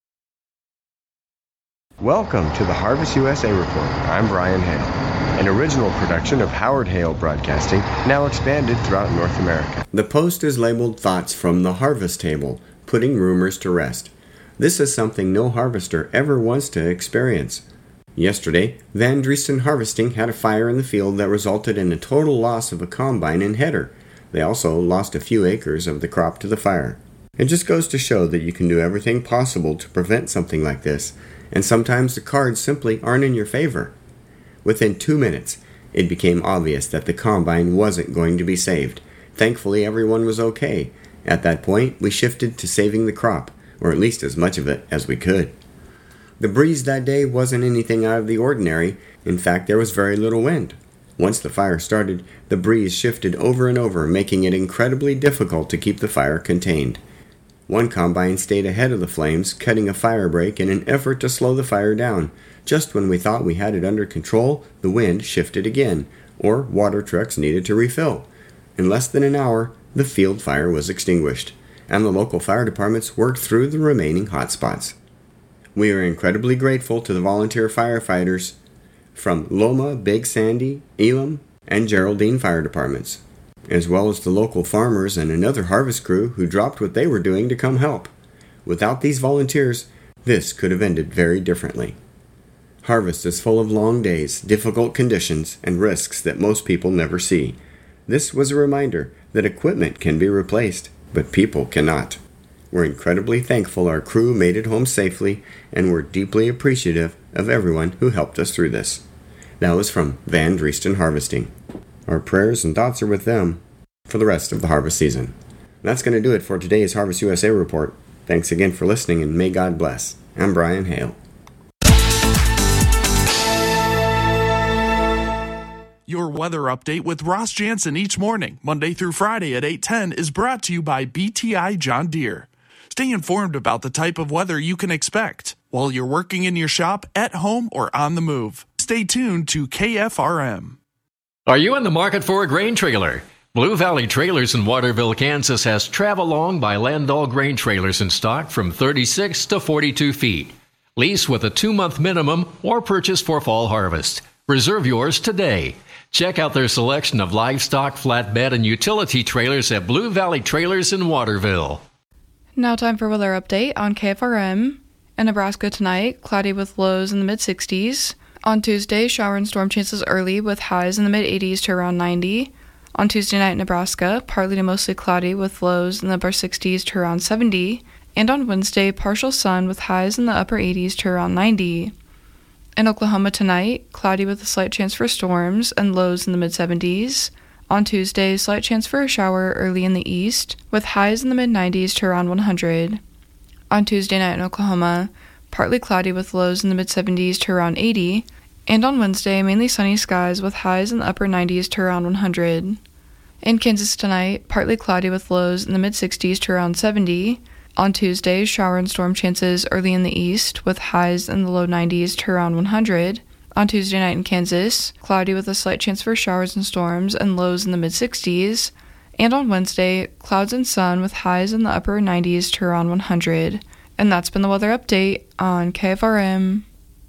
Welcome to the Harvest U S A Report. I'm Brian Hale, an original production of Howard Hale Broadcasting, now expanded throughout North America. The post is labeled Thoughts from the Harvest Table, putting rumors to rest. This is something no harvester ever wants to experience. Yesterday, Van Driesen Harvesting had a fire in the field that resulted in a total loss of a combine and header. They also lost a few acres of the crop to the fire. It just goes to show that you can do everything possible to prevent something like this, and sometimes the cards simply aren't in your favor. Within two minutes, it became obvious that the combine wasn't going to be saved. Thankfully, everyone was okay. At that point, we shifted to saving the crop, or at least as much of it as we could. The breeze that day wasn't anything out of the ordinary. In fact, there was very little wind. Once the fire started, the breeze shifted over and over, making it incredibly difficult to keep the fire contained. One combine stayed ahead of the flames, cutting a fire break in an effort to slow the fire down. Just when we thought we had it under control, the wind shifted again, or water trucks needed to refill. In less than an hour, the field fire was extinguished, and the local fire departments worked through the remaining hotspots. We are incredibly grateful to the volunteer firefighters from Loma, Big Sandy, Elam, and Geraldine fire departments, as well as the local farmers and another harvest crew who dropped what they were doing to come help. Without these volunteers, this could have ended very differently. Harvest is full of long days, difficult conditions, and risks that most people never see. This was a reminder that equipment can be replaced, but people cannot. We're incredibly thankful our crew made it home safely, and we're deeply appreciative of everyone who helped us through this. That was from Van Drieston Harvesting. Our prayers and thoughts are with them for the rest of the harvest season. That's going to do it for today's Harvest U S A Report. Thanks again for listening, and may God bless. I'm Brian Hale. Your weather update with Ross Jansen each morning, Monday through Friday at eight ten, is brought to you by B T I John Deere. Stay informed about the type of weather you can expect while you're working in your shop, at home, or on the move. Stay tuned to K F R M. Are you in the market for a grain trailer? Blue Valley Trailers in Waterville, Kansas has Travelong by Landau grain trailers in stock from thirty-six to forty-two feet. Lease with a two-month minimum or purchase for fall harvest. Reserve yours today. Check out their selection of livestock, flatbed, and utility trailers at Blue Valley Trailers in Waterville. Now time for weather update on K F R M. In Nebraska tonight, cloudy with lows in the mid sixties. On Tuesday, shower and storm chances early with highs in the mid eighties to around ninety. On Tuesday night in Nebraska, partly to mostly cloudy with lows in the upper sixties to around seventy. And on Wednesday, partial sun with highs in the upper eighties to around ninety. In Oklahoma tonight, cloudy with a slight chance for storms and lows in the mid seventies. On Tuesday, slight chance for a shower early in the east with highs in the mid nineties to around one hundred. On Tuesday night in Oklahoma, partly cloudy with lows in the mid seventies to around eighty. And on Wednesday, mainly sunny skies with highs in the upper nineties to around one hundred. In Kansas tonight, partly cloudy with lows in the mid sixties to around seventy. On Tuesday, shower and storm chances early in the east with highs in the low nineties to around one hundred. On Tuesday night in Kansas, cloudy with a slight chance for showers and storms and lows in the mid sixties. And on Wednesday, clouds and sun with highs in the upper nineties to around one hundred. And that's been the weather update on K F R M.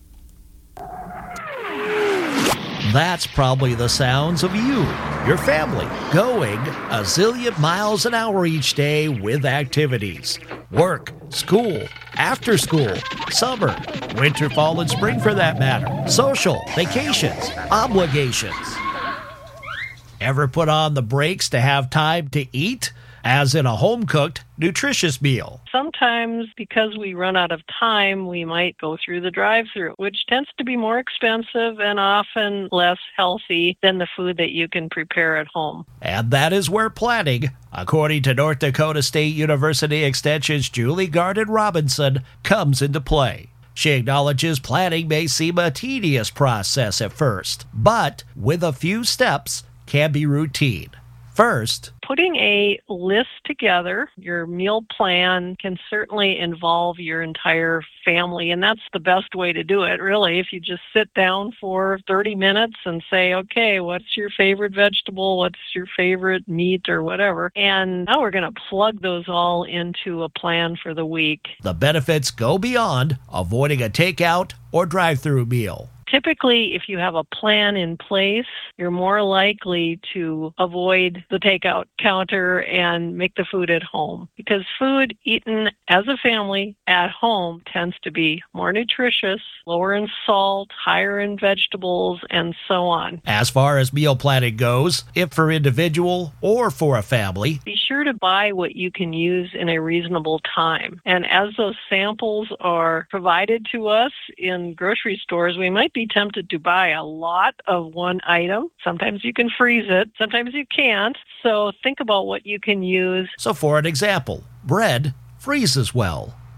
That's probably the sounds of you, your family, going a zillion miles an hour each day with activities. Work, school, after school, summer, winter, fall, and spring for that matter. Social, vacations, obligations. Ever put on the brakes to have time to eat? As in a home-cooked, nutritious meal. Sometimes, because we run out of time, we might go through the drive-thru, which tends to be more expensive and often less healthy than the food that you can prepare at home. And that is where planning, according to North Dakota State University Extension's Julie Garden Robinson, comes into play. She acknowledges planning may seem a tedious process at first, but with a few steps can be routine. First, putting a list together, your meal plan can certainly involve your entire family, and that's the best way to do it, really. If you just sit down for thirty minutes and say, okay, what's your favorite vegetable? What's your favorite meat or whatever? And now we're going to plug those all into a plan for the week. The benefits go beyond avoiding a takeout or drive-through meal. Typically, if you have a plan in place, you're more likely to avoid the takeout counter and make the food at home. Because food eaten as a family at home tends to be more nutritious, lower in salt, higher in vegetables, and so on. As far as meal planning goes, if for individual or for a family, be sure to buy what you can use in a reasonable time. And as those samples are provided to us in grocery stores, we might be tempted to buy a lot of one item. Sometimes you can freeze it, sometimes you can't. So think about what you can use. So for an example, bread freezes well.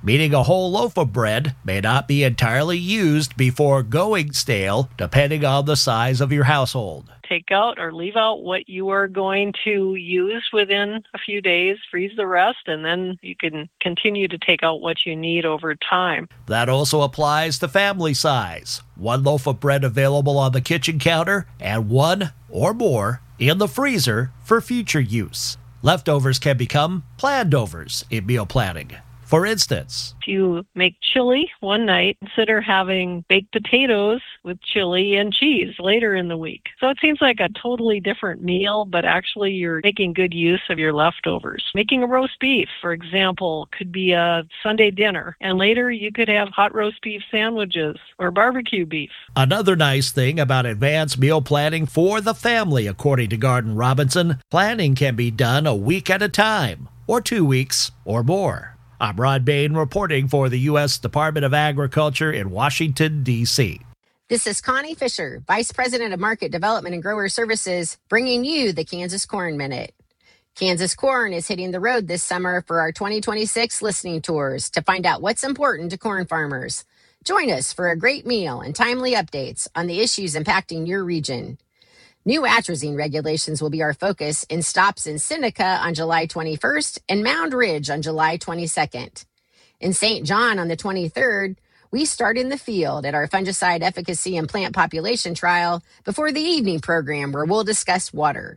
meaning a whole loaf of bread may not be entirely used before going stale, depending on the size of your household. Take out or leave out what you are going to use within a few days, freeze the rest, and then you can continue to take out what you need over time. That also applies to family size. One loaf of bread available on the kitchen counter and one or more in the freezer for future use. Leftovers can become planned overs in meal planning. For instance, if you make chili one night, consider having baked potatoes with chili and cheese later in the week. So it seems like a totally different meal, but actually you're making good use of your leftovers. Making a roast beef, for example, could be a Sunday dinner, and later you could have hot roast beef sandwiches or barbecue beef. Another nice thing about advanced meal planning for the family, according to Garden Robinson, planning can be done a week at a time, or two weeks, or more. I'm Rod Bain reporting for the U S Department of Agriculture in Washington, D C This is Connie Fisher, Vice President of Market Development and Grower Services, bringing you the Kansas Corn Minute. Kansas Corn is hitting the road this summer for our twenty twenty-six listening tours to find out what's important to corn farmers. Join us for a great meal and timely updates on the issues impacting your region. New atrazine regulations will be our focus in stops in Seneca on July twenty-first and Mound Ridge on July twenty-second. In Saint John on the twenty-third, we start in the field at our fungicide efficacy and plant population trial before the evening program where we'll discuss water.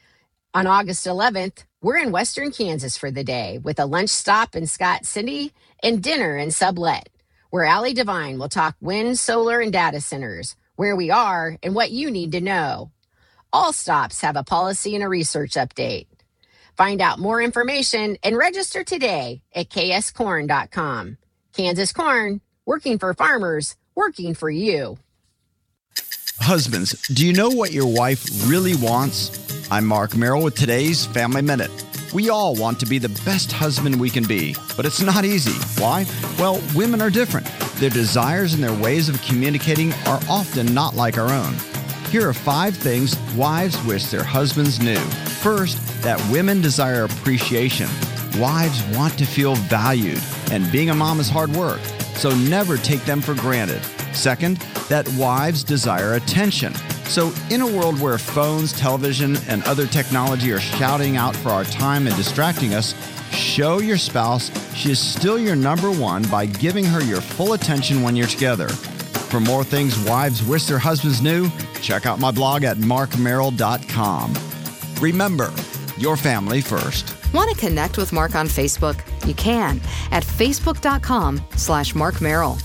On August eleventh, we're in Western Kansas for the day with a lunch stop in Scott City and dinner in Sublet, where Allie Devine will talk wind, solar, and data centers, where we are and what you need to know. All stops have a policy and a research update. Find out more information and register today at k s corn dot com. Kansas Corn, working for farmers, working for you. Husbands, do you know what your wife really wants? I'm Mark Merrill with today's Family Minute. We all want to be the best husband we can be, but it's not easy. Why? Well, women are different. Their desires and their ways of communicating are often not like our own. Here are five things wives wish their husbands knew. First, that women desire appreciation. Wives want to feel valued, and being a mom is hard work, so never take them for granted. Second, that wives desire attention. So in a world where phones, television, and other technology are shouting out for our time and distracting us, show your spouse she is still your number one by giving her your full attention when you're together. For more things wives wish their husbands knew, check out my blog at mark merrill dot com. Remember, your family first. Want to connect with Mark on Facebook? You can at facebook dot com slash mark merrill.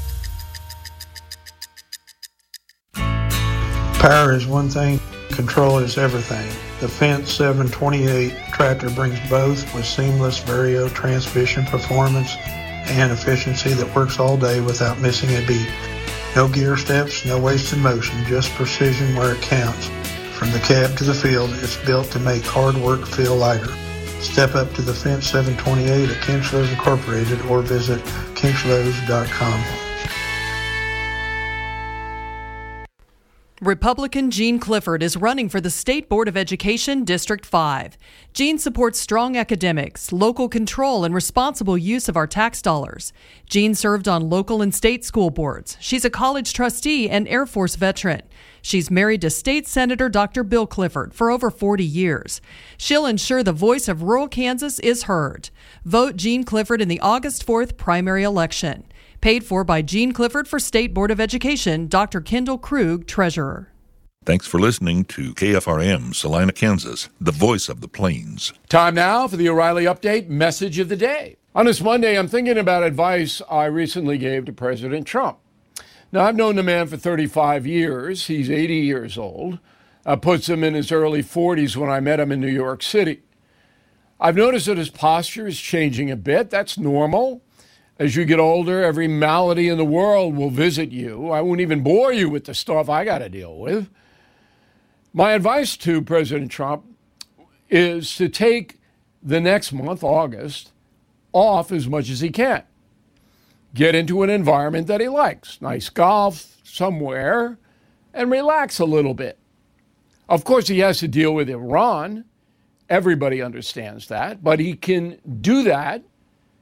Power is one thing, control is everything. The Fendt seven twenty-eight tractor brings both with seamless Vario transmission performance and efficiency that works all day without missing a beat. No gear steps, no wasted motion, just precision where it counts. From the cab to the field, it's built to make hard work feel lighter. Step up to the Fendt seven twenty-eight at Kinchlows Incorporated or visit kinchlows dot com. Republican Gene Clifford is running for the State Board of Education District five. Gene supports strong academics, local control, and responsible use of our tax dollars. Gene served on local and state school boards. She's a college trustee and Air Force veteran. She's married to State Senator Doctor Bill Clifford for over forty years. She'll ensure the voice of rural Kansas is heard. Vote Gene Clifford in the August fourth primary election. Paid for by Gene Clifford for State Board of Education, Doctor Kendall Krug, Treasurer. Thanks for listening to K F R M, Salina, Kansas, the voice of the plains. Time now for the O'Reilly Update Message of the Day. On this Monday, I'm thinking about advice I recently gave to President Trump. Now, I've known the man for thirty-five years. He's eighty years old. Uh, puts him in his early forties when I met him in New York City. I've noticed that his posture is changing a bit. That's normal. As you get older, every malady in the world will visit you. I won't even bore you with the stuff I got to deal with. My advice to President Trump is to take the next month, August, off as much as he can. Get into an environment that he likes, nice golf somewhere, and relax a little bit. Of course, he has to deal with Iran. Everybody understands that, but he can do that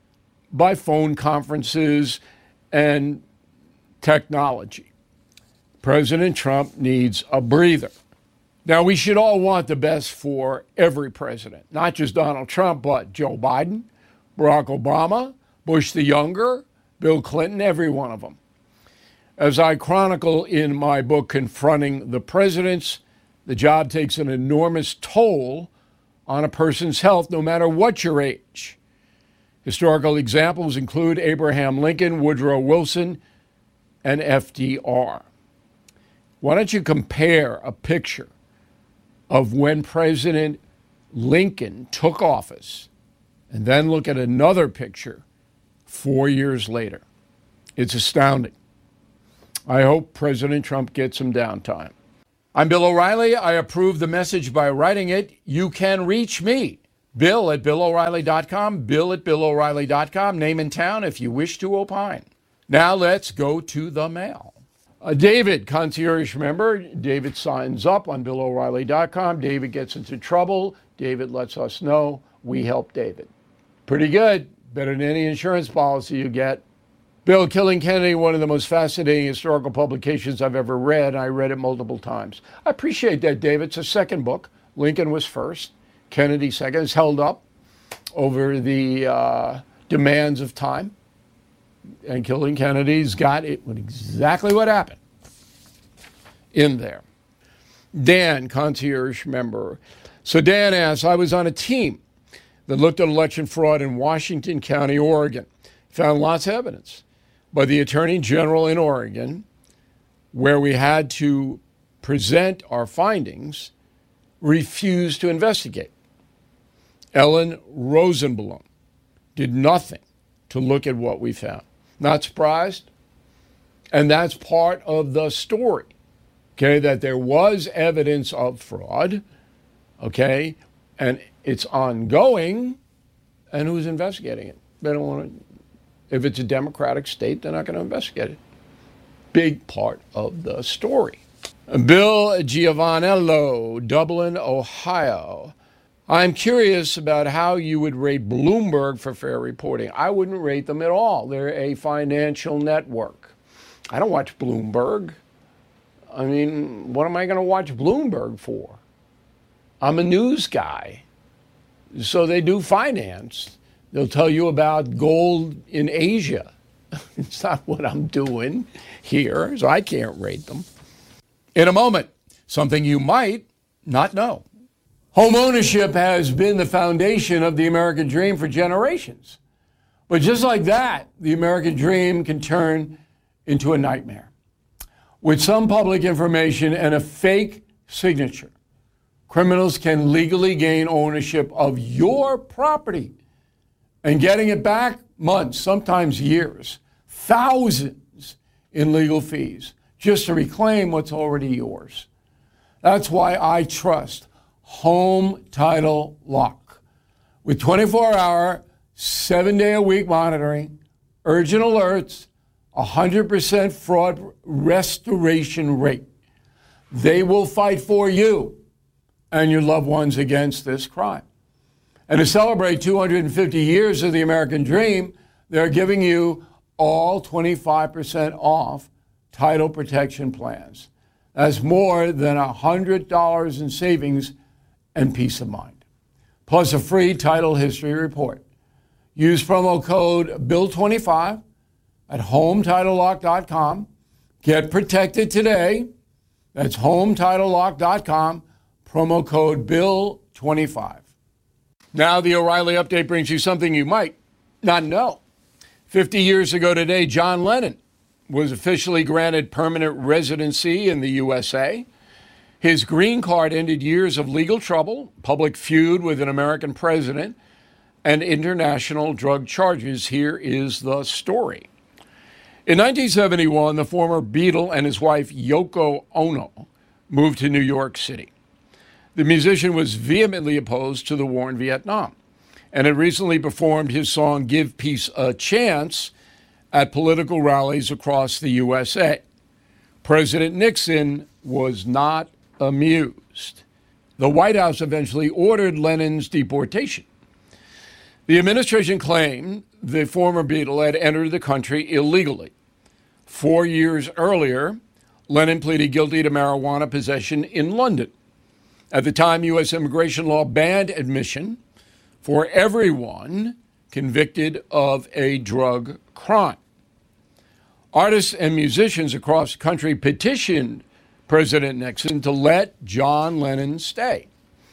by phone conferences and technology. President Trump needs a breather. Now, we should all want the best for every president, not just Donald Trump, but Joe Biden, Barack Obama, Bush the Younger, Bill Clinton, every one of them. As I chronicle in my book, Confronting the Presidents, the job takes an enormous toll on a person's health, no matter what your age. Historical examples include Abraham Lincoln, Woodrow Wilson, and F D R. Why don't you compare a picture of when President Lincoln took office and then look at another picture four years later? It's astounding. I hope President Trump gets some downtime. I'm Bill O'Reilly. I approve the message by writing it. You can reach me, Bill at Bill O'Reilly dot com, Bill at Bill O'Reilly dot com, name and town if you wish to opine. Now let's go to the mail. Uh, David, concierge member. David signs up on Bill O'Reilly dot com. David gets into trouble. David lets us know. We help David. Pretty good. Better than any insurance policy you get. Bill, Killing Kennedy, one of the most fascinating historical publications I've ever read. I read it multiple times. I appreciate that, David. It's a second book. Lincoln was first. Kennedy second. It's held up over the uh, demands of time. And Killing Kennedy's got it exactly what happened in there. Dan, concierge member. So Dan asks, I was on a team that looked at election fraud in Washington County, Oregon. Found lots of evidence. But the Attorney General in Oregon, where we had to present our findings, refused to investigate. Ellen Rosenblum did nothing to look at what we found. Not surprised. And that's part of the story, okay, that there was evidence of fraud, okay, and it's ongoing, and who's investigating it? They don't want to. If it's a democratic state, they're not going to investigate it. Big part of the story. Bill Giovanello, Dublin, Ohio. I'm curious about how you would rate Bloomberg for fair reporting. I wouldn't rate them at all. They're a financial network. I don't watch Bloomberg. I mean, what am I going to watch Bloomberg for? I'm a news guy. So they do finance. They'll tell you about gold in Asia. It's not what I'm doing here, so I can't rate them. In a moment, something you might not know. Home ownership has been the foundation of the American dream for generations. But just like that, the American dream can turn into a nightmare. With some public information and a fake signature, criminals can legally gain ownership of your property. And getting it back, months, sometimes years, thousands in legal fees, just to reclaim what's already yours. That's why I trust Home Title Lock. With twenty-four hour, seven day a week monitoring, urgent alerts, one hundred percent fraud restoration rate. They will fight for you and your loved ones against this crime. And to celebrate two hundred fifty years of the American dream, they're giving you all twenty-five percent off title protection plans. That's more than one hundred dollars in savings and peace of mind. Plus a free title history report. Use promo code Bill twenty-five at home title lock dot com. Get protected today. That's home title lock dot com. Promo code Bill twenty-five. Now the O'Reilly Update brings you something you might not know. fifty years ago today, John Lennon was officially granted permanent residency in the U S A. His green card ended years of legal trouble, public feud with an American president, and international drug charges. Here is the story. In nineteen seventy-one, the former Beatle and his wife Yoko Ono moved to New York City. The musician was vehemently opposed to the war in Vietnam and had recently performed his song Give Peace a Chance at political rallies across the U S A. President Nixon was not amused. The White House eventually ordered Lennon's deportation. The administration claimed the former Beatle had entered the country illegally. Four years earlier, Lennon pleaded guilty to marijuana possession in London. At the time, U S immigration law banned admission for everyone convicted of a drug crime. Artists and musicians across the country petitioned President Nixon to let John Lennon stay.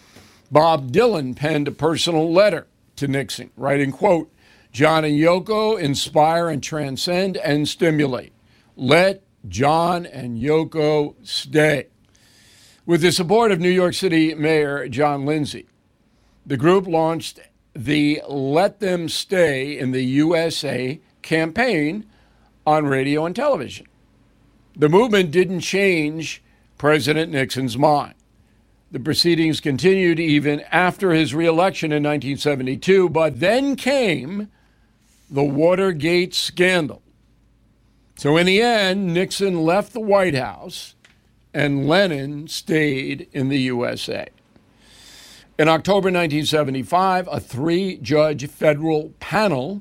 Bob Dylan penned a personal letter to Nixon, writing, quote, "John and Yoko inspire and transcend and stimulate. Let John and Yoko stay." With the support of New York City Mayor John Lindsay, the group launched the Let Them Stay in the U S A campaign on radio and television. The movement didn't change President Nixon's mind. The proceedings continued even after his reelection in nineteen seventy-two, but then came the Watergate scandal. So in the end, Nixon left the White House and Lennon stayed in the U S A. In October nineteen seventy-five, a three-judge federal panel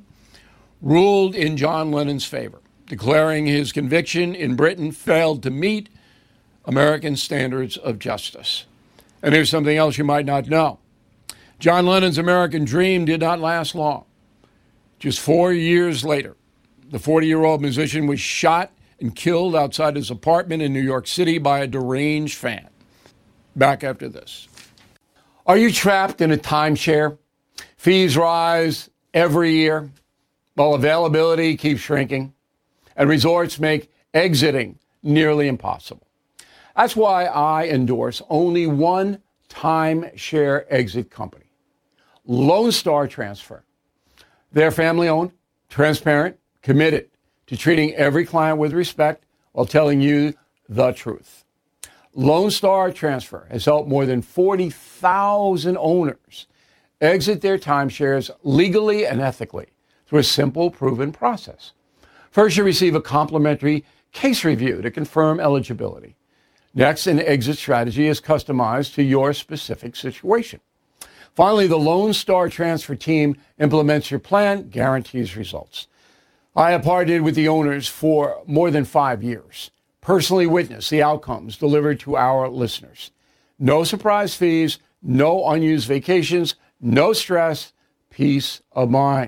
ruled in John Lennon's favor, declaring his conviction in Britain failed to meet American standards of justice. And here's something else you might not know. John Lennon's American dream did not last long. Just four years later, the forty-year-old musician was shot and killed outside his apartment in New York City by a deranged fan. Back after this. Are you trapped in a timeshare? Fees rise every year, while availability keeps shrinking, and resorts make exiting nearly impossible. That's why I endorse only one timeshare exit company, Lone Star Transfer. They're family-owned, transparent, committed to treating every client with respect while telling you the truth. Lone Star Transfer has helped more than forty thousand owners exit their timeshares legally and ethically through a simple, proven process. First, you receive a complimentary case review to confirm eligibility. Next, an exit strategy is customized to your specific situation. Finally, the Lone Star Transfer team implements your plan, guarantees results. I have partnered with the owners for more than five years, personally witnessed the outcomes delivered to our listeners. No surprise fees, no unused vacations, no stress, peace of mind.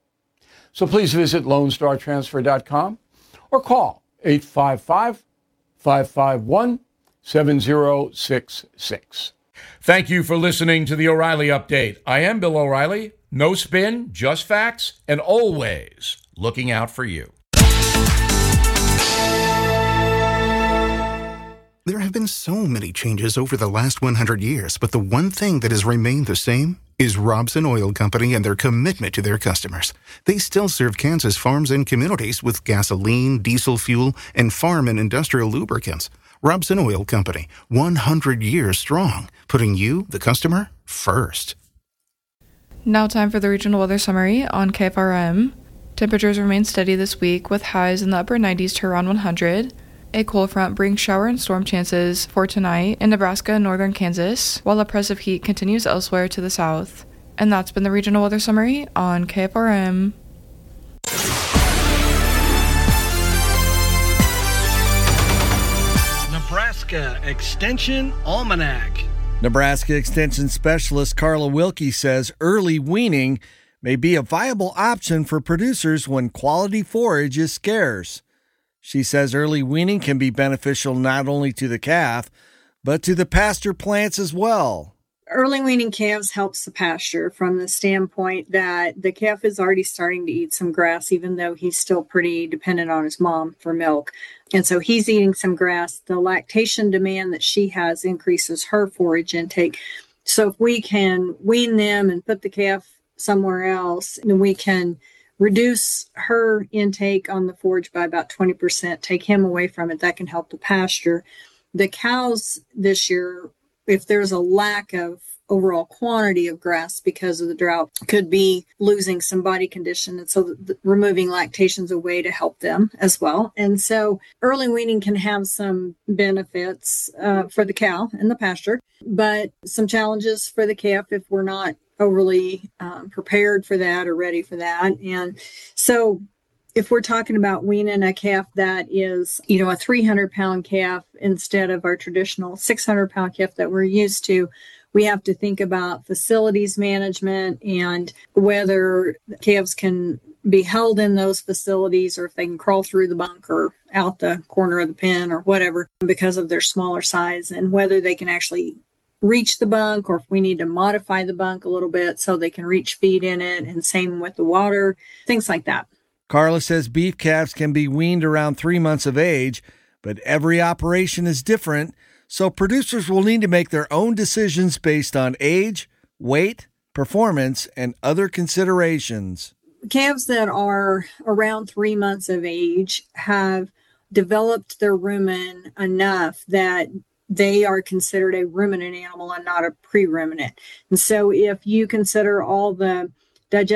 So please visit lone star transfer dot com or call eight five five, five five one, seven zero six six. Thank you for listening to the O'Reilly Update. I am Bill O'Reilly. No spin, just facts, and always looking out for you. There have been so many changes over the last one hundred years, but the one thing that has remained the same is Robson Oil Company and their commitment to their customers. They still serve Kansas farms and communities with gasoline, diesel fuel, and farm and industrial lubricants. Robson Oil Company, one hundred years strong, putting you, the customer, first. Now time for the regional weather summary on K F R M. Temperatures remain steady this week with highs in the upper nineties to around one hundred. A cold front brings shower and storm chances for tonight in Nebraska and northern Kansas, while oppressive heat continues elsewhere to the south. And that's been the regional weather summary on K F R M. Nebraska Extension Almanac. Nebraska Extension Specialist Carla Wilkie says early weaning may be a viable option for producers when quality forage is scarce. She says early weaning can be beneficial not only to the calf, but to the pasture plants as well. Early weaning calves helps the pasture from the standpoint that the calf is already starting to eat some grass, even though he's still pretty dependent on his mom for milk. And so he's eating some grass. The lactation demand that she has increases her forage intake. So if we can wean them and put the calf somewhere else, then we can reduce her intake on the forage by about twenty percent, take him away from it. That can help the pasture. The cows this year, if there's a lack of overall quantity of grass because of the drought, could be losing some body condition. And so the, the, removing lactation is a way to help them as well. And so early weaning can have some benefits uh, for the cow and the pasture, but some challenges for the calf if we're not overly um, prepared for that or ready for that. And so if we're talking about weaning a calf that is, you know, a three hundred pound calf instead of our traditional six hundred pound calf that we're used to, we have to think about facilities management and whether calves can be held in those facilities or if they can crawl through the bunk or out the corner of the pen or whatever because of their smaller size, and whether they can actually reach the bunk or if we need to modify the bunk a little bit so they can reach feed in it, and same with the water, things like that. Carla says beef calves can be weaned around three months of age, but every operation is different, so producers will need to make their own decisions based on age, weight, performance, and other considerations. Calves that are around three months of age have developed their rumen enough that they are considered a ruminant animal and not a pre-ruminant. And so if you consider all the digestive